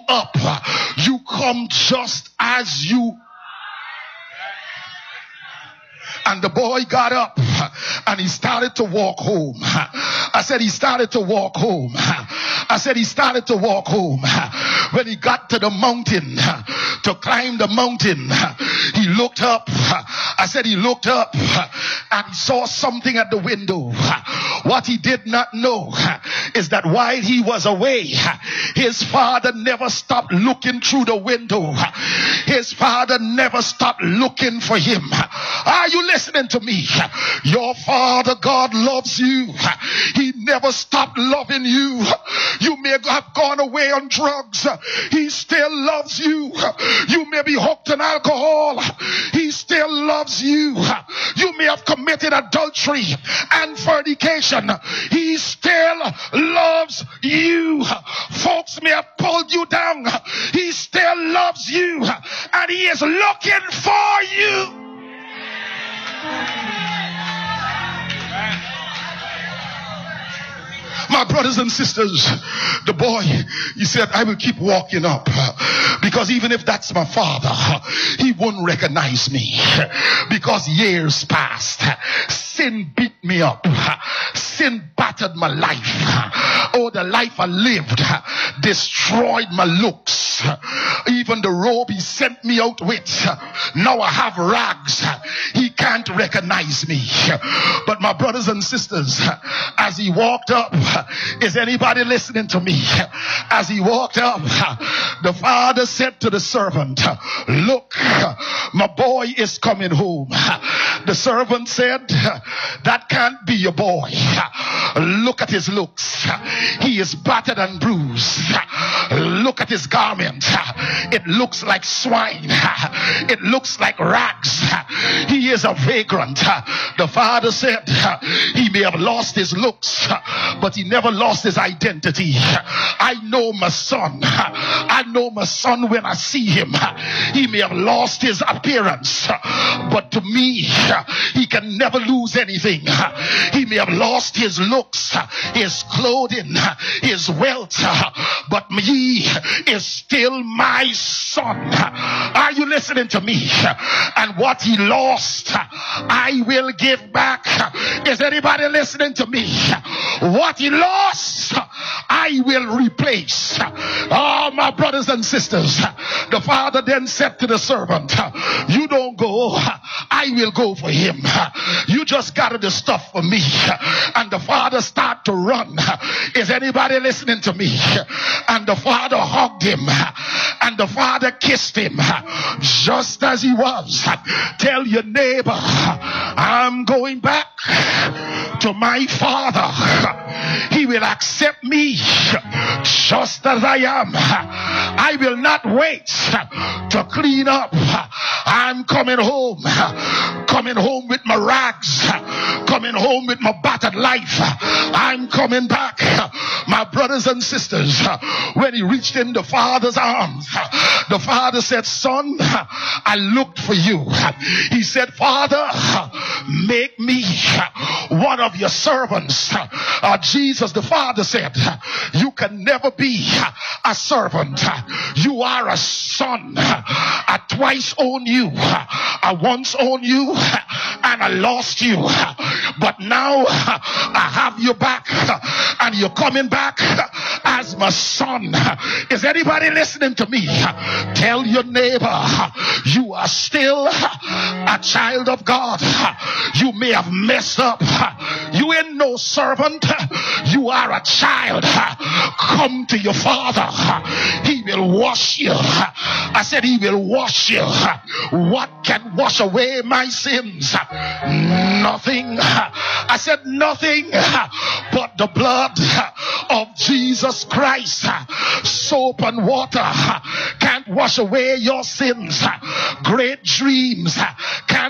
up. You come just as you. And the boy got up and he started to walk home. I said he started to walk home. I said he started to walk home. When he got to the mountain, to climb the mountain, he looked up. I said he looked up and he saw something at the window. What he did not know is that while he was away, his father never stopped looking through the window. His father never stopped looking for him. Are you listening to me? Your Father God loves you. He never stopped loving you. You may have gone away on drugs. He still loves you. You may be hooked on alcohol. He still loves you. You may have committed adultery and fornication. He still loves you. Folks may have pulled you down. He still loves you. And he is looking for you. My brothers and sisters, the boy, he said, I will keep walking up because even if that's my father, he won't recognize me because years passed. Sin beat me up. Sin battered my life. Oh, the life I lived destroyed my looks. Even the robe he sent me out with, now I have rags. He can't recognize me. But my brothers and sisters, as he walked up, is anybody listening to me? As he walked up, the father said to the servant, look, my boy is coming home. The servant said, that can't be your boy. Look at his looks. He is battered and bruised. Look at his garment. It looks like swine. It looks like rags. He is a vagrant. The father said he may have lost his looks, but he never lost his identity. I know my son. I know my son when I see him. He may have lost his appearance, but to me, he can never lose anything. He may have lost his looks, his clothing, his wealth, but he is still my son. Are you listening to me? And what he lost, I will give back. Is anybody listening to me? What he lost, I will replace. Oh, my brothers and sisters, the father then said to the servant, you don't go, I will go for him. You just gather the stuff for me. And the father started to run. Is anybody listening to me? And the father hugged him, and the father kissed him just as he was. Tell your neighbor, I'm going back to my father. He will accept me just as I am. I will not wait to clean up. I'm coming home with my rags, coming home with my battered life. I'm coming back. My brothers and sisters, when he reached in the father's arms, the father said, son, I looked for you. He said, Father, make me one of your servants. Jesus, the father said, you can never be a servant. You are a son. I twice owned you. I once owned you and I lost you. But now I have you back and you're coming back as my son. Is anybody listening to me? Tell your neighbor, you are still a child of God. You may have messed up. You ain't no servant. You are a child. Come to your father. He will wash you. I said he will wash you. What can wash away my sins? Nothing. I said nothing but the blood of Jesus Christ. Soap and water can't wash away your sins. Great dreams can't